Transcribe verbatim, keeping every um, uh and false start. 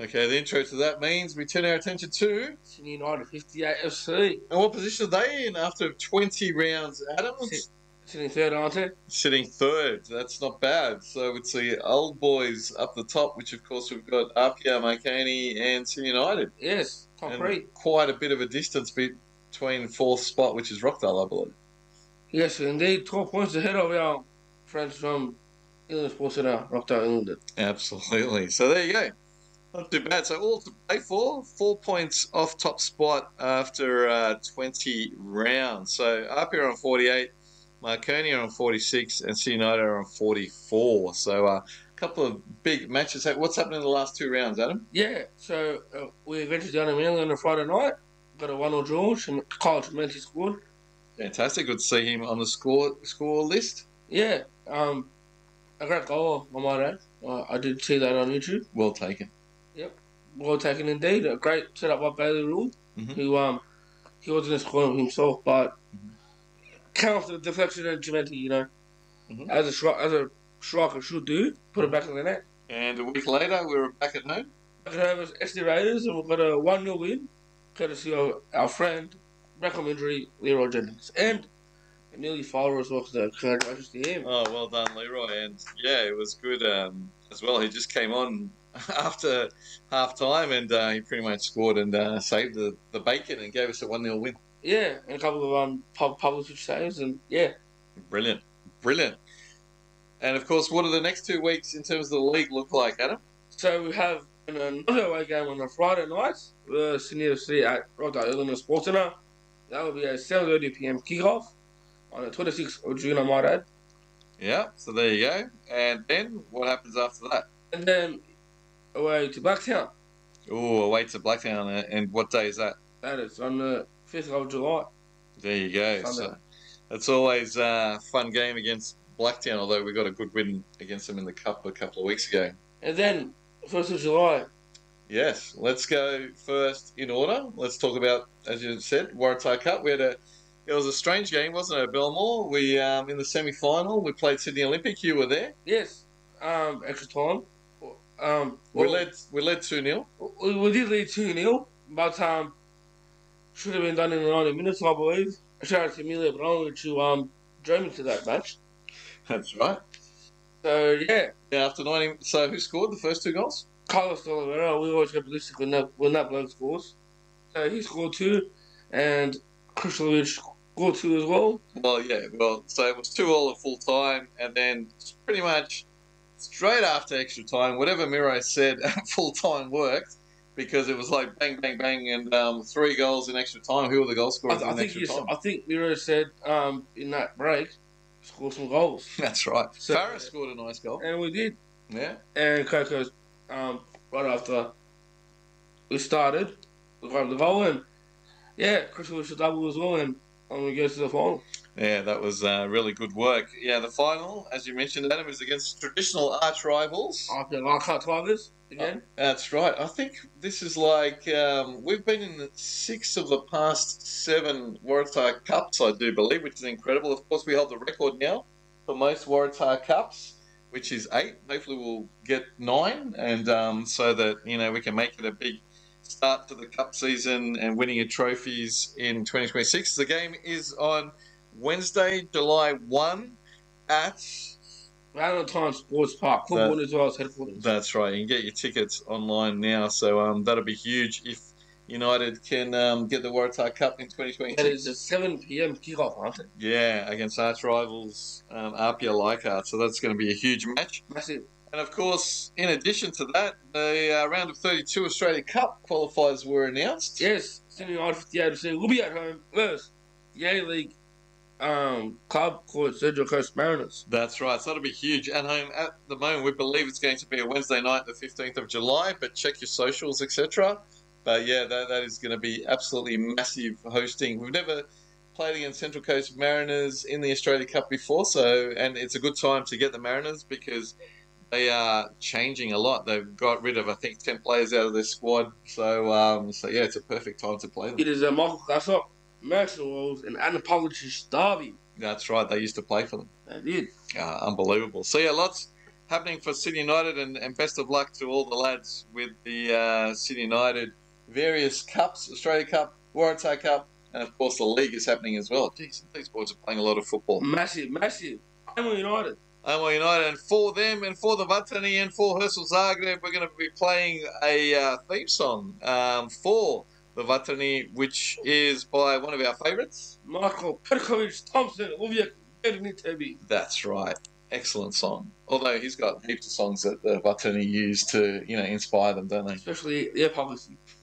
Okay, the intro to that means we turn our attention to Sydney United fifty-eight F C. And what position are they in after twenty rounds, Adam? Sitting third, aren't they? Sitting third. That's not bad. So it's the old boys up the top, which of course we've got Apia, Maikani, and Sydney United. Yes, top and three. Quite a bit of a distance between fourth spot, which is Rockdale, I believe. Yes, indeed. twelve points ahead of our friends from England Sports Centre, Rockdale, England. Absolutely. So there you go. Not too bad. So all to play for. Four points off top spot after uh, twenty rounds. So Apia on forty-eight. Marconi are on forty-six and C United are on forty-four. So uh, a couple of big matches. What's happened in the last two rounds, Adam? Yeah, so uh, we ventured down to Manly on a Friday night. Got a one-all draw. Kyle Tremente scored. Fantastic. Good to see him on the score score list. Yeah, um, a great goal, I might add. Uh, I did see that on YouTube. Well taken. Yep, well taken indeed. A great setup by Bailey Rule, mm-hmm. who um, he wasn't going to score himself, but mm-hmm. came off the deflection and Tremente, you know, mm-hmm. as a stri- as a striker should do, put it back in the net. And a week later, we were back at home. Back at home as S D Raiders, and we've got a one nil win, courtesy of our friend, back on injury, Leroy Jennings. And a nearly follower as well, so congratulations to him. Oh, well done, Leroy. And yeah, it was good um, as well. He just came on after half time and uh, he pretty much scored and uh, saved the, the bacon and gave us a one nil win. Yeah, and a couple of um, pub- public saves, and yeah. Brilliant. Brilliant. And of course, what do the next two weeks in terms of the league look like, Adam? So we have another away game on a Friday night, uh, Sydney F C at Rockdale Illinois Sports Centre. That will be a seven thirty p m kickoff on the twenty-sixth of June, I might add. Yeah, so there you go. And then what happens after that? And then away to Blacktown. Oh, away to Blacktown. And what day is that? That is on the fifth of July. There you go. Sunday. So it's always a fun game against Blacktown, although we got a good win against them in the Cup a couple of weeks ago. And then, first of July. Yes, let's go first in order. Let's talk about, as you said, Waratah Cup. We had a, it was a strange game, wasn't it, at Belmore? We, um, in the semi-final, we played Sydney Olympic. You were there. Yes, um, extra time. Um, we well, led, we led two nil. We, we did lead two nil, but um, should have been done in ninety minutes, I believe. Shout out to Emilia Brown, who um, drove me to that match. That's right. So, yeah. Yeah, after ninety, so who scored the first two goals? Carlos Oliveira. We always get ballistic when that, when that bloke scores. So he scored two, and Krishlovich scored two as well. Well, yeah, well, so it was two all at full time, and then pretty much straight after extra time, whatever Miro said at full time worked, because it was like bang, bang, bang, and um, three goals in extra time. Who were the goal scorers I, th- in I extra think time? I think Miro said um, in that break, score some goals. That's right. So, Farah scored a nice goal. And we did. Yeah. And Coco's um, right after we started, we got the goal, and yeah, Chris was a double as well, and, and we go to the final. Yeah, that was uh, really good work. Yeah, the final, as you mentioned, Adam, is against traditional arch rivals. After Leichhardt Tigers again. Uh, that's right. I think this is like um, we've been in six of the past seven Waratah Cups, I do believe, which is incredible. Of course, we hold the record now for most Waratah Cups, which is eight. Hopefully, we'll get nine, and um, so that you know we can make it a big start to the Cup season and winning of trophies in twenty twenty-six. The game is on Wednesday, July first at Valentine Sports Park, Football New South Wales headquarters. That's right. You can get your tickets online now, so um, that'll be huge if United can um, get the Waratah Cup in twenty twenty-six. That is a seven p m kickoff, aren't it? Yeah, against arch rivals um, Apia Leichhardt, so that's going to be a huge match. Massive. And of course, in addition to that, the uh, round of thirty-two Australia Cup qualifiers were announced. Yes, Sydney United fifty-eight F C will be at home versus the A-League um, club called Central Coast Mariners. That's right, so that'll be huge. At home at the moment, we believe it's going to be a Wednesday night, the fifteenth of July, but check your socials, et cetera. But yeah, that, that is going to be absolutely massive hosting. We've never played against Central Coast Mariners in the Australia Cup before, so and it's a good time to get the Mariners because they are changing a lot. They've got rid of, I think, ten players out of their squad. So, um, so yeah, it's a perfect time to play them. It is a Michael Glassop, Maxwell Wells, and Anna Pavlovich derby. That's right. They used to play for them. They did. Uh, unbelievable. So yeah, lots, happening for City United, and, and best of luck to all the lads with the uh, City United various cups, Australia Cup, Waratah Cup, and of course the league is happening as well. Jeez, these boys are playing a lot of football. Massive, massive. Amo United. Amo United, and for them and for the Vatani and for Hersel Zagreb, we're going to be playing a uh, theme song um, for the Vatani, which is by one of our favourites. Michael Perkovic Thompson, Uvijek Verni Tebi. That's right. Excellent song. Although he's got heaps of songs that the Vatani use to, you know, inspire them, don't they? Especially their publicity.